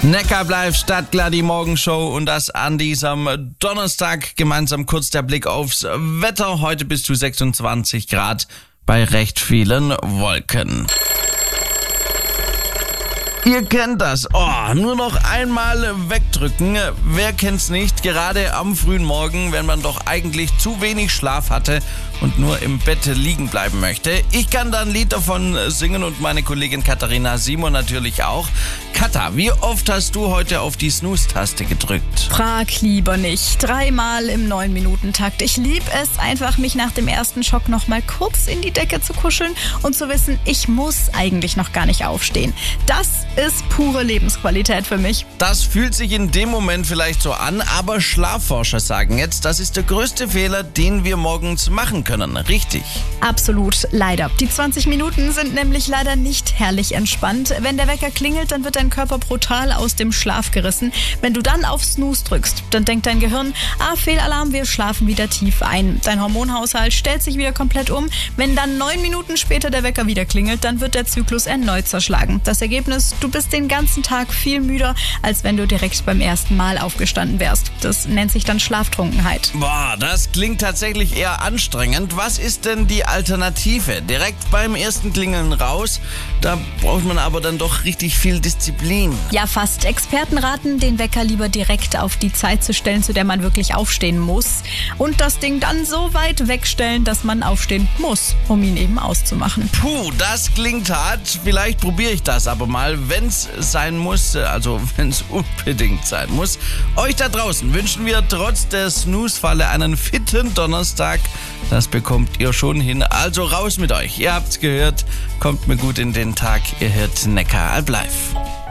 Neckar Live, Stadtgler, die Morgenshow und das an diesem Donnerstag. Gemeinsam kurz der Blick aufs Wetter. Heute bis zu 26 Grad bei recht vielen Wolken. Ihr kennt das. Nur noch einmal wegdrücken. Wer kennt's nicht? Gerade am frühen Morgen, wenn man doch eigentlich zu wenig Schlaf hatte und nur im Bett liegen bleiben möchte. Ich kann da ein Lied davon singen und meine Kollegin Katharina Simon natürlich auch. Katha, wie oft hast du heute auf die Snooze-Taste gedrückt? Frag lieber nicht. 3-mal im 9-Minuten-Takt. Ich lieb es einfach, mich nach dem ersten Schock noch mal kurz in die Decke zu kuscheln und zu wissen, ich muss eigentlich noch gar nicht aufstehen. Das ist pure Lebensqualität für mich. Das fühlt sich in dem Moment vielleicht so an, aber Schlafforscher sagen jetzt, das ist der größte Fehler, den wir morgens machen können. Richtig? Absolut, leider. Die 20 Minuten sind nämlich leider nicht herrlich entspannt. Wenn der Wecker klingelt, dann wird dein Körper brutal aus dem Schlaf gerissen. Wenn du dann auf Snooze drückst, dann denkt dein Gehirn, Fehlalarm, wir schlafen wieder tief ein. Dein Hormonhaushalt stellt sich wieder komplett um. Wenn dann 9 Minuten später der Wecker wieder klingelt, dann wird der Zyklus erneut zerschlagen. Das Ergebnis, du bist den ganzen Tag viel müder, als wenn du direkt beim ersten Mal aufgestanden wärst. Das nennt sich dann Schlaftrunkenheit. Das klingt tatsächlich eher anstrengend. Was ist denn die Alternative? Direkt beim ersten Klingeln raus? Da braucht man aber dann doch richtig viel Disziplin. Ja, fast. Experten raten, den Wecker lieber direkt auf die Zeit zu stellen, zu der man wirklich aufstehen muss. Und das Ding dann so weit wegstellen, dass man aufstehen muss, um ihn eben auszumachen. Das klingt hart. Vielleicht probiere ich das aber mal, wenn es sein muss, also wenn es unbedingt sein muss. Euch da draußen wünschen wir trotz der Snooze-Falle einen fitten Donnerstag. Das bekommt ihr schon hin. Also raus mit euch. Ihr habt's gehört. Kommt mir gut in den Tag. Ihr hört Neckar Live.